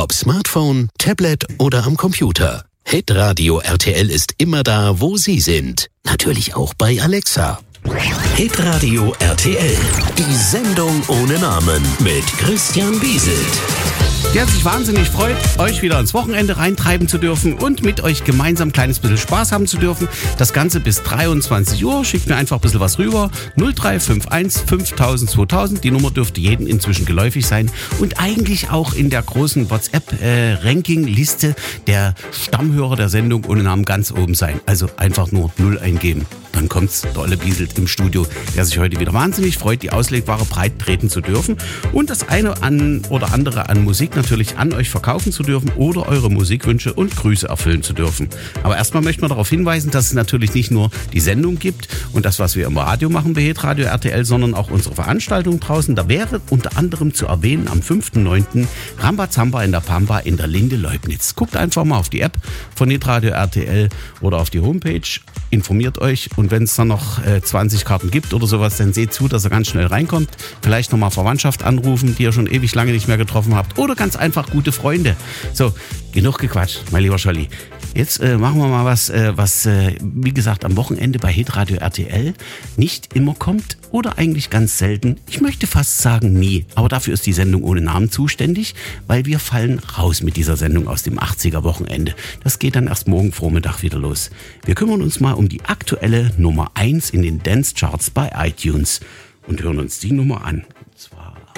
Ob Smartphone, Tablet oder am Computer. Hitradio RTL ist immer da, wo Sie sind. Natürlich auch bei Alexa. Hitradio RTL. Die Sendung ohne Namen mit Christian Bieselt. Der sich wahnsinnig freut, euch wieder ins Wochenende reintreiben zu dürfen und mit euch gemeinsam ein kleines bisschen Spaß haben zu dürfen. Das Ganze bis 23 Uhr. Schickt mir einfach ein bisschen was rüber. 0351 5000 2000. Die Nummer dürfte jedem inzwischen geläufig sein. Und eigentlich auch in der großen WhatsApp-Ranking-Liste der Stammhörer der Sendung ohne Namen ganz oben sein. Also einfach nur 0 eingeben. Dann kommt's, der Olle Bieselt im Studio, der sich heute wieder wahnsinnig freut, die Auslegware breit treten zu dürfen und das eine oder andere an Musik natürlich an euch verkaufen zu dürfen oder eure Musikwünsche und Grüße erfüllen zu dürfen. Aber erstmal möchte man darauf hinweisen, dass es natürlich nicht nur die Sendung gibt und das, was wir im Radio machen bei Hitradio RTL, sondern auch unsere Veranstaltung draußen. Da wäre unter anderem zu erwähnen am 5.9. Rambazamba in der Pampa in der Linde Leubnitz. Guckt einfach mal auf die App von Hitradio RTL oder auf die Homepage, informiert euch und wenn es dann noch 20 Karten gibt oder sowas, dann seht zu, dass ihr ganz schnell reinkommt. Vielleicht nochmal Verwandtschaft anrufen, die ihr schon ewig lange nicht mehr getroffen habt oder ganz einfach gute Freunde. So, genug gequatscht, mein lieber Scholli. Jetzt machen wir mal was, wie gesagt, am Wochenende bei Hitradio RTL nicht immer kommt oder eigentlich ganz selten. Ich möchte fast sagen nie, aber dafür ist die Sendung ohne Namen zuständig, weil wir fallen raus mit dieser Sendung aus dem 80er Wochenende. Das geht dann erst morgen Vormittag wieder los. Wir kümmern uns mal um die aktuelle Nummer 1 in den Dance Charts bei iTunes und hören uns die Nummer an.